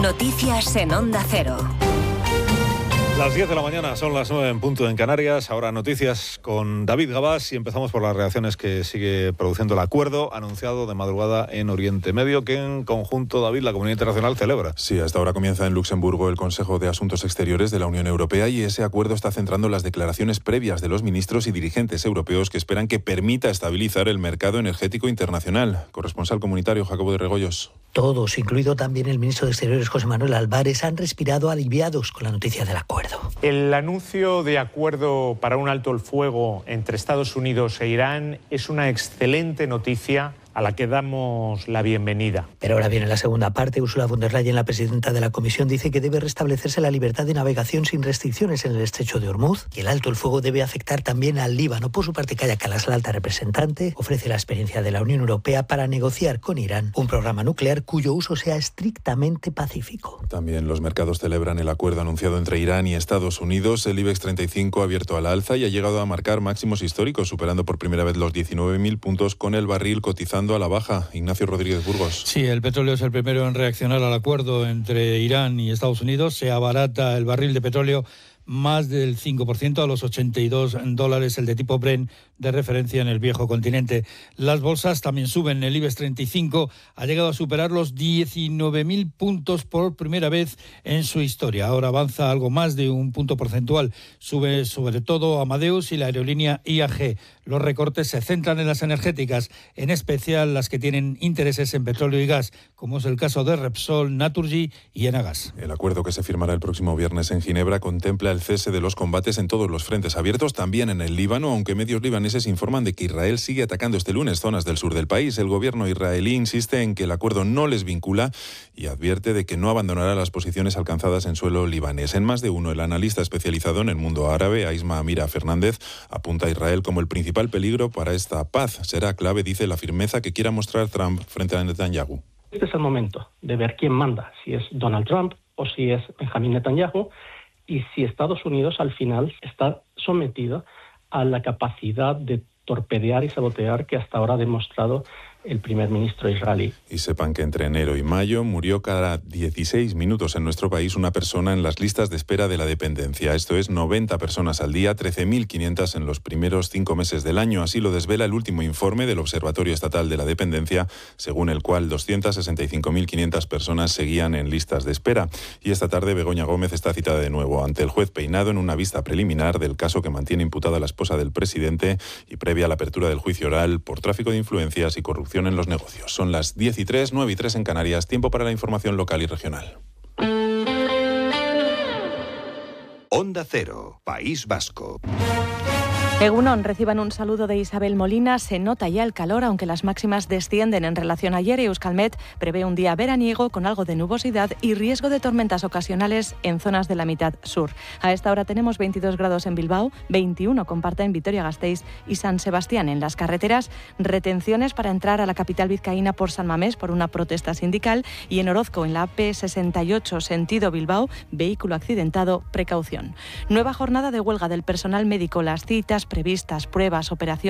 Noticias en Onda Cero. Las 10 de la mañana, son las 9 en punto en Canarias. Ahora noticias con David Gabás y empezamos por las reacciones que sigue produciendo el acuerdo anunciado de madrugada en Oriente Medio, que en conjunto, David, la comunidad internacional celebra. Sí, hasta ahora comienza en Luxemburgo el Consejo de Asuntos Exteriores de la Unión Europea y ese acuerdo está centrando las declaraciones previas de los ministros y dirigentes europeos que esperan que permita estabilizar el mercado energético internacional. Corresponsal comunitario Jacobo de Regoyos. Todos, incluido también el ministro de Exteriores José Manuel Álvarez, han respirado aliviados con la noticia del acuerdo. El anuncio de acuerdo para un alto el fuego entre Estados Unidos e Irán es una excelente noticia a la que damos la bienvenida. Pero ahora viene la segunda parte. Ursula von der Leyen, la presidenta de la Comisión, dice que debe restablecerse la libertad de navegación sin restricciones en el estrecho de Hormuz, que el alto el fuego debe afectar también al Líbano. Por su parte, Kaja Kallas, la alta representante, ofrece la experiencia de la Unión Europea para negociar con Irán un programa nuclear cuyo uso sea estrictamente pacífico. También los mercados celebran el acuerdo anunciado entre Irán y Estados Unidos. El IBEX 35 ha abierto al alza y ha llegado a marcar máximos históricos, superando por primera vez los 19.000 puntos, con el barril cotizando a la baja. Ignacio Rodríguez Burgos. Sí, el petróleo es el primero en reaccionar al acuerdo entre Irán y Estados Unidos. Se abarata el barril de petróleo más del 5% a los $82 el de tipo Brent de referencia en el viejo continente. Las bolsas también suben. El IBEX 35 ha llegado a superar los 19.000 puntos por primera vez en su historia. Ahora avanza algo más de un punto porcentual. Sube sobre todo Amadeus y la aerolínea IAG. Los recortes se centran en las energéticas, en especial las que tienen intereses en petróleo y gas, como es el caso de Repsol, Naturgy y Enagas. El acuerdo que se firmará el próximo viernes en Ginebra contempla el cese de los combates en todos los frentes abiertos, también en el Líbano, aunque medios libaneses informan de que Israel sigue atacando este lunes zonas del sur del país. El gobierno israelí insiste en que el acuerdo no les vincula y advierte de que no abandonará las posiciones alcanzadas en suelo libanés. En Más de Uno, el analista especializado en el mundo árabe, Aisma Amira Fernández, apunta a Israel como el principal peligro para esta paz. Será clave, dice, la firmeza que quiera mostrar Trump frente a Netanyahu. Este es el momento de ver quién manda, si es Donald Trump o si es Benjamin Netanyahu, y si Estados Unidos al final está sometido a la capacidad de torpedear y sabotear que hasta ahora ha demostrado el primer ministro israelí. Y sepan que entre enero y mayo murió cada 16 minutos en nuestro país una persona en las listas de espera de la dependencia. Esto es 90 personas al día, 13.500 en los primeros 5 meses del año. Así lo desvela el último informe del Observatorio Estatal de la Dependencia, según el cual 265.500 personas seguían en listas de espera. Y esta tarde Begoña Gómez está citada de nuevo ante el juez Peinado en una vista preliminar del caso que mantiene imputada la esposa del presidente y previa a la apertura del juicio oral por tráfico de influencias y corrupción en los negocios. Son las 10:03, 9:03 en Canarias. Tiempo para la información local y regional. Onda Cero, País Vasco. Egunon, reciban un saludo de Isabel Molina. Se nota ya el calor, aunque las máximas descienden en relación a ayer. Euskalmet prevé un día veraniego con algo de nubosidad y riesgo de tormentas ocasionales en zonas de la mitad sur. A esta hora tenemos 22 grados en Bilbao, 21 comparten Vitoria-Gasteiz y San Sebastián. En las carreteras, retenciones para entrar a la capital vizcaína por San Mamés por una protesta sindical, y en Orozco, en la AP68 sentido Bilbao, vehículo accidentado, precaución. Nueva jornada de huelga del personal médico. Las citas previstas, pruebas, operaciones